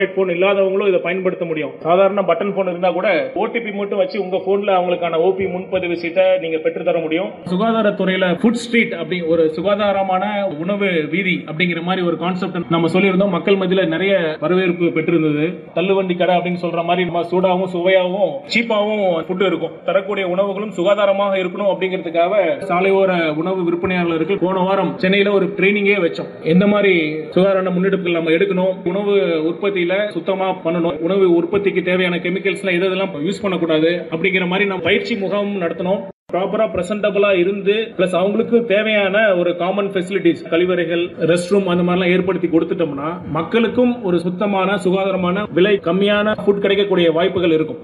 Phone இல்லாதவங்களும் இதை பயன்படுத்த முடியும். சாதாரண பட்டன் போன் இருந்தா கூட ஓடிபி மட்டும் வச்சு உங்க போன்ல அவங்களுக்கான ஓபி முன்பதிவு சீட்டை நீங்க பெற்று தர முடியும். சுகாதாரத்துறையில ஃபுட் ஸ்ட்ரீட் அப்படி ஒரு சுகாதாரமான உணவு வீதி அப்படிங்கிற மாதிரி ஒரு கான்செப்ட் நம்ம சொல்லியிருந்தோம். மக்கள் மத்தியில நிறைய வரவேற்பு பெற்றிருந்தது. தள்ளுவண்டி கடை அப்படின்னு சொல்ற மாதிரி நம்ம சூடாவும் சுவையாவும் சீப்பாவும் ஃபுட் இருக்கும். தரக்கூடிய உணவுகளும் சுகாதாரமாக இருக்கணும் அப்படிங்கிறதுக்காக சாலையோர உணவு விற்பனையாளர்கள் போன வாரம் சென்னையில ஒரு ட்ரைனிங்கே வச்சோம். எந்த மாதிரி சுகாதார முன்னெடுப்புகள் நம்ம எடுக்கணும், உணவு உற்பத்தியில சுத்தமா பண்ணணும், உணவு உற்பத்திக்கு தேவையான கெமிக்கல்ஸ் எதெல்லாம் யூஸ் பண்ணக்கூடாது அப்படிங்கிற மாதிரி நம்ம பயிற்சி முகாம் நடத்தணும். ப்ராப்பரா பிரசன்டபிளா இருந்து பிளஸ் அவங்களுக்கு தேவையான ஒரு காமன் ஃபெசிலிட்டிஸ், கழிவறைகள், ரெஸ்ட் ரூம் அந்த மாதிரிலாம் ஏற்படுத்தி கொடுத்துட்டோம்னா மக்களுக்கும் ஒரு சுத்தமான சுகாதாரமான விலை கம்மியான ஃபுட் கிடைக்கக்கூடிய வாய்ப்புகள் இருக்கும்.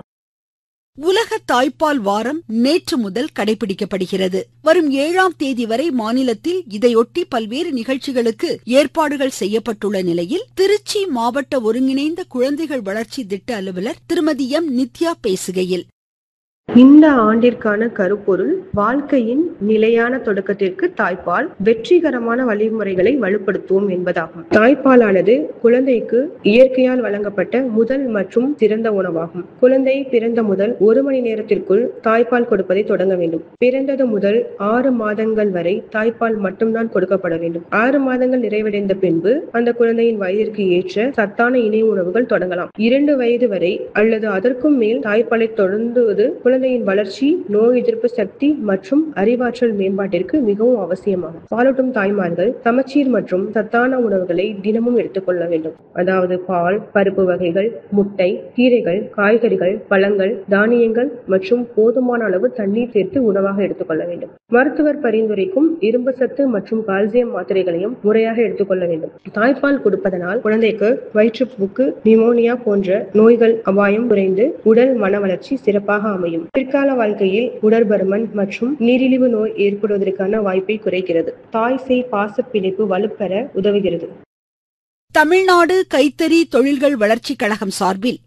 உலக தாய்ப்பால் வாரம் நேற்று முதல் கடைபிடிக்கப்படுகிறது. வரும் 7ஆம் தேதி வரை மாநிலத்தில் இதையொட்டி பல்வேறு நிகழ்ச்சிகளுக்கு ஏற்பாடுகள் செய்யப்பட்டுள்ள நிலையில் திருச்சி மாவட்ட ஒருங்கிணைந்த குழந்தைகள் வளர்ச்சி திட்ட அலுவலர் திருமதி எம் நித்யா பேசுகையில், இந்த ஆண்டிற்கான கருப்பொருள் வாழ்க்கையின் நிலையான தொடக்கத்திற்கு தாய்ப்பால், வெற்றிகரமான வழிமுறைகளை வலுப்படுத்துவோம் என்பதாகும். தாய்ப்பாலானது குழந்தைக்கு இயற்கையால் வழங்கப்பட்ட முதல் மற்றும் சிறந்த உணவாகும். குழந்தை பிறந்த முதல் 1 மணி நேரத்திற்குள் தாய்ப்பால் கொடுப்பதை தொடங்க வேண்டும். பிறந்தது முதல் 6 மாதங்கள் வரை தாய்ப்பால் மட்டும்தான் கொடுக்கப்பட வேண்டும். 6 மாதங்கள் நிறைவடைந்த பின்பு அந்த குழந்தையின் வயதிற்கு ஏற்ற சத்தான இணை உணவுகள் தொடங்கலாம். 2 வயது வரை அல்லது அதற்கும் மேல் தாய்ப்பாலை தொடர்ந்துவது குழந்தையின் வளர்ச்சி, நோய் எதிர்ப்பு சக்தி மற்றும் அறிவாற்றல் மேம்பாட்டிற்கு மிகவும் அவசியமாகும். பாலூட்டும் தாய்மார்கள் சமச்சீர் மற்றும் சத்தான உணவுகளை தினமும் எடுத்துக்கொள்ள வேண்டும். அதாவது பால், பருப்பு வகைகள், முட்டை, கீரைகள், காய்கறிகள், பழங்கள், தானியங்கள் மற்றும் போதுமான அளவு தண்ணீர் சேர்த்து உணவாக எடுத்துக்கொள்ள வேண்டும். மருத்துவர் பரிந்துரைக்கும் இரும்பு சத்து மற்றும் கால்சியம் மாத்திரைகளையும் முறையாக எடுத்துக்கொள்ள வேண்டும். தாய்ப்பால் கொடுப்பதனால் குழந்தைக்கு வயிற்றுப்போக்கு, நிமோனியா போன்ற நோய்கள் அபாயம் குறைந்து உடல் மன வளர்ச்சி சிறப்பாக அமையும். பிற்கால வாழ்க்கையில் உடற்பருமன் மற்றும் நீரிழிவு நோய் ஏற்படுவதற்கான வாய்ப்பை குறைக்கிறது. தாய் சேய் பாச பிணைப்பு வலுப்பெற உதவுகிறது. தமிழ்நாடு கைத்தறி தொழில்கள் வளர்ச்சிக் கழகம் சார்பில்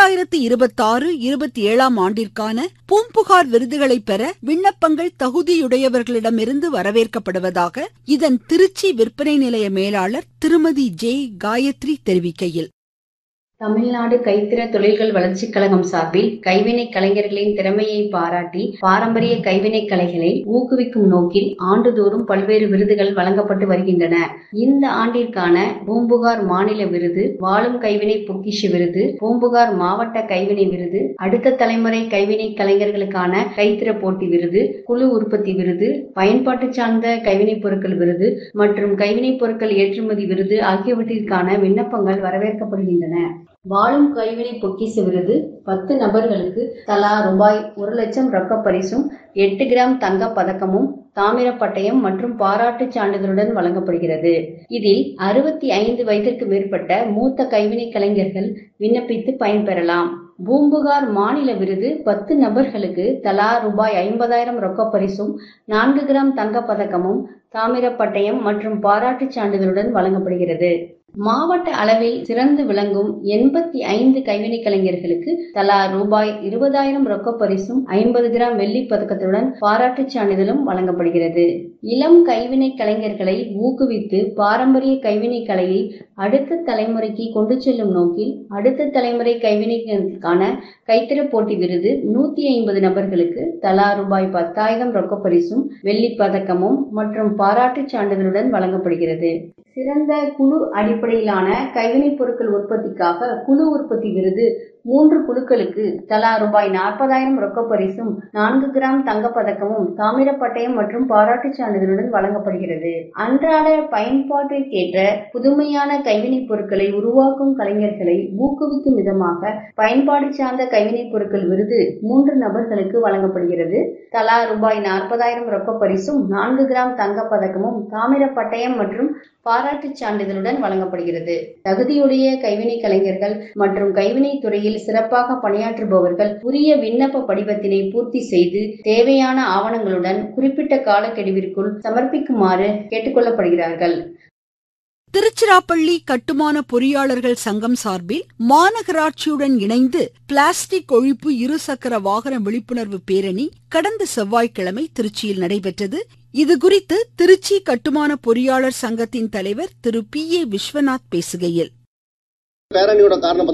2026-27ஆம் ஆண்டிற்கான பூம்புகார் விருதுகளை பெற விண்ணப்பங்கள் தகுதியுடையவர்களிடமிருந்து வரவேற்கப்படுவதாக இதன் திருச்சி விற்பனை நிலைய மேலாளர் திருமதி ஜே காயத்ரி தெரிவிக்கையில், தமிழ்நாடு கைத்திற தொழில்கள் வளர்ச்சிக் கழகம் சார்பில் கைவினை கலைஞர்களின் திறமையை பாராட்டி பாரம்பரிய கைவினை கலைகளை ஊக்குவிக்கும் நோக்கில் ஆண்டுதோறும் பல்வேறு விருதுகள் வழங்கப்பட்டு வருகின்றன. இந்த ஆண்டிற்கான பூம்புகார் மாநில விருது, வாழும் கைவினை பொக்கிஷ விருது, பூம்புகார் மாவட்ட கைவினை விருது, அடுத்த தலைமுறை கைவினை கலைஞர்களுக்கான கைத்திற போட்டி விருது, குழு உற்பத்தி விருது, பயன்பாட்டு சார்ந்த கைவினைப் பொருட்கள் விருது மற்றும் கைவினைப் பொருட்கள் ஏற்றுமதி விருது ஆகியவற்றிற்கான விண்ணப்பங்கள் வரவேற்கப்படுகின்றன. வாழும் கைவினை பொக்கிஷ விருது 10 நபர்களுக்கு தலா ரூபாய் 1,00,000 ரொக்க பரிசும் 8 கிராம் தங்க பதக்கமும் தாமிர பட்டயம் மற்றும் பாராட்டு சான்றிதழுடன் வழங்கப்படுகிறது. இதில் 65 வயதிற்கு மேற்பட்ட மூத்த கைவினை கலைஞர்கள் விண்ணப்பித்து பயன்பெறலாம். பூம்புகார் மாநில விருது 10 நபர்களுக்கு தலா ரூபாய் 50,000 ரொக்க பரிசும் 4 கிராம் தங்க பதக்கமும் தாமிர பட்டயம் மற்றும் பாராட்டு சான்றிதழுடன் வழங்கப்படுகிறது. மாவட்ட அளவில் சிறந்து விளங்கும் 85 கைவினை கலைஞர்களுக்கு தலா ரூபாய் 20,000 ரொக்க பரிசும் 50 கிராம் வெள்ளி பதக்கத்துடன் பாராட்டு சான்றிதழும் வழங்கப்படுகிறது. இளம் கைவினை கலைஞர்களை ஊக்குவித்து பாரம்பரிய கைவினை கலையை அடுத்த தலைமுறைக்கு கொண்டு செல்லும் நோக்கில் அடுத்த தலைமுறை கைவினைகளுக்கான கைத்திற போட்டி விருது 150 நபர்களுக்கு தலா ரூபாய் 10,000 ரொக்க பரிசும் வெள்ளி பதக்கமும் மற்றும் பாராட்டு சான்றிதழுடன் வழங்கப்படுகிறது. சிறந்த குழு அடிப்படையிலான கைவினைப் பொருட்கள் உற்பத்திக்காக குழு உற்பத்தி விருது 3 குழுக்களுக்கு தலா ரூபாய் 40,000 ரொக்க பரிசும் 4 கிராம் தங்க பதக்கமும் தாமிர பட்டயம் மற்றும் பாராட்டு சான்றிதழுடன் வழங்கப்படுகிறது. அன்றாட பயன்பாட்டிற்கேற்ற புதுமையான கைவினைப் பொருட்களை உருவாக்கும் கலைஞர்களை ஊக்குவிக்கும் விதமாக பயன்பாடு சார்ந்த கைவினைப் பொருட்கள் விருது 3 நபர்களுக்கு வழங்கப்படுகிறது. தலா ரூபாய் 40,000 ரொக்க பரிசும் 4 கிராம் தங்க பதக்கமும் தாமிர பட்டயம் மற்றும் பாராட்டு சான்றிதழுடன் வழங்கப்படுகிறது. தகுதியுடைய கைவினை கலைஞர்கள் மற்றும் கைவினை துறையில் சிறப்பாக பணியாற்றுபவர்கள் உரிய விண்ணப்ப படிவத்தினை பூர்த்தி செய்து தேவையான ஆவணங்களுடன் குறிப்பிட்ட காலக்கெடுவிற்குள் சமர்ப்பிக்குமாறு கேட்டுக்கொள்ளப்படுகிறார்கள். திருச்சிராப்பள்ளி கட்டுமான பொறியாளர்கள் சங்கம் சார்பில் மாநகராட்சியுடன் இணைந்து பிளாஸ்டிக் ஒழிப்பு இருசக்கர வாகன விழிப்புணர்வு பேரணி கடந்த செவ்வாய்க்கிழமை திருச்சியில் நடைபெற்றது. இதுகுறித்து திருச்சி கட்டுமான பொறியாளர் சங்கத்தின் தலைவர் திரு பி.ஏ. விஸ்வநாத் பேசுகையில், பேரணியோட காரணம்